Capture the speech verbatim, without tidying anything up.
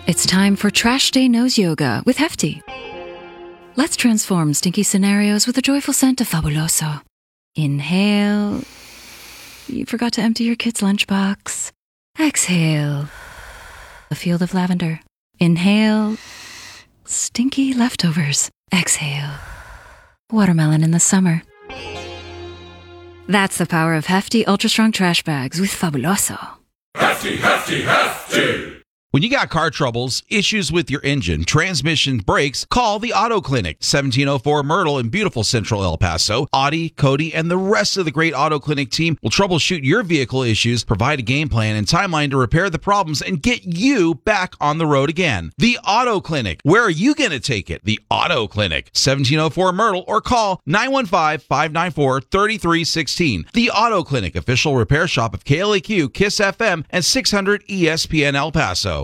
It's time for Trash Day Nose Yoga with Hefty. Let's transform stinky scenarios with the joyful scent of Fabuloso. Inhale. You forgot to empty your kid's lunchbox. Exhale. A field of lavender. Inhale. Stinky leftovers. Exhale. Watermelon in the summer. That's the power of Hefty Ultra Strong Trash Bags with Fabuloso. Hefty, hefty, hefty! When you got car troubles, issues with your engine, transmission, brakes, call the Auto Clinic, seventeen oh four Myrtle in beautiful Central El Paso. Audie, Cody, and the rest of the great Auto Clinic team will troubleshoot your vehicle issues, provide a game plan and timeline to repair the problems, and get you back on the road again. The Auto Clinic. Where are you going to take it? The Auto Clinic, seventeen oh four Myrtle, or call nine one five, five nine four, three three one six. The Auto Clinic, official repair shop of K L A Q, KISS F M, and six hundred E S P N El Paso.